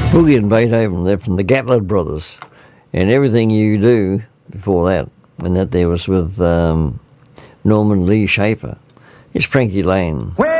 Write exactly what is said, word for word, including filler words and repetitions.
Boogie and Beethoven, they're from the Gatler Brothers, and Everything You Do before that, and that there was with um, Norman Lee Schaefer. It's Frankie Lane. Well,